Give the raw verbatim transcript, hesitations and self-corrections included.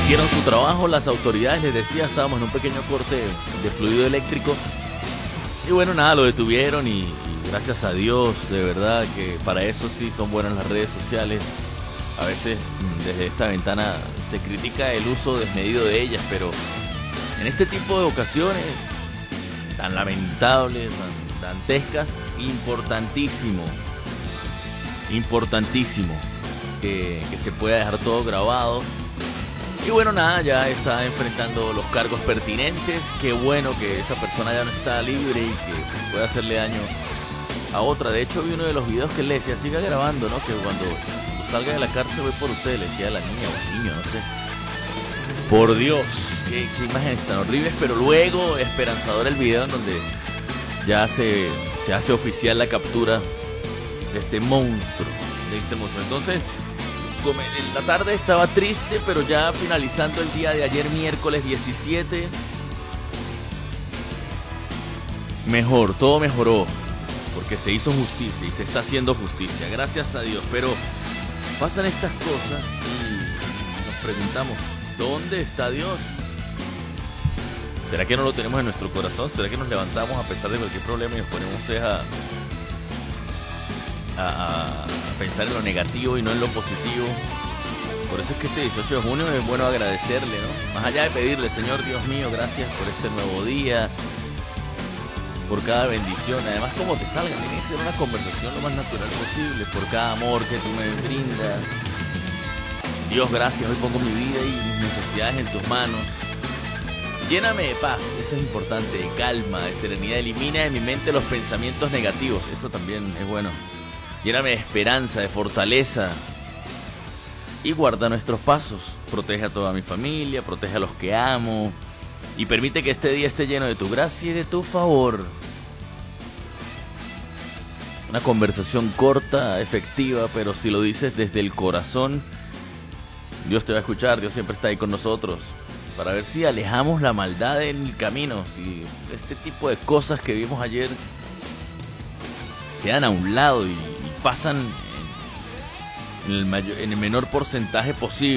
hicieron su trabajo las autoridades. Les decía, estábamos en un pequeño corte de fluido eléctrico y bueno, nada, lo detuvieron y, y gracias a Dios, de verdad que para eso sí son buenas las redes sociales. A veces desde esta ventana se critica el uso desmedido de ellas, pero en este tipo de ocasiones tan lamentables, tan dantescas, importantísimo, importantísimo que, que se pueda dejar todo grabado. Y bueno, nada, ya está enfrentando los cargos pertinentes. Qué bueno que esa persona ya no está libre y que puede hacerle daño a otra. De hecho, vi uno de los videos que él le decía, siga grabando, ¿no? Que cuando, cuando salga de la cárcel voy por usted, le decía a la niña o al niño, no sé. Por Dios, qué, qué imágenes tan horribles. Pero luego, esperanzador el video en donde ya se, se hace oficial la captura de este monstruo, de este monstruo. Entonces, como en la tarde estaba triste, pero ya finalizando el día de ayer, miércoles diecisiete, mejor, todo mejoró, porque se hizo justicia y se está haciendo justicia, gracias a Dios. Pero pasan estas cosas y nos preguntamos, ¿dónde está Dios? ¿Será que no lo tenemos en nuestro corazón? ¿Será que nos levantamos a pesar de cualquier problema y nos ponemos a, a, a pensar en lo negativo y no en lo positivo? Por eso es que este dieciocho de junio es bueno agradecerle, ¿no? Más allá de pedirle, Señor Dios mío, gracias por este nuevo día, por cada bendición. Además, como te salga, tiene que ser una conversación lo más natural posible, por cada amor que tú me brindas. Dios, gracias, hoy pongo mi vida y mis necesidades en tus manos. Lléname de paz, eso es importante, de calma, de serenidad. Elimina de mi mente los pensamientos negativos, eso también es bueno. Lléname de esperanza, de fortaleza. Y guarda nuestros pasos. Protege a toda mi familia, protege a los que amo. Y permite que este día esté lleno de tu gracia y de tu favor. Una conversación corta, efectiva, pero si lo dices desde el corazón, Dios te va a escuchar. Dios siempre está ahí con nosotros para ver si alejamos la maldad en el camino. Si este tipo de cosas que vimos ayer quedan a un lado y pasan en el, mayor, en el menor porcentaje posible.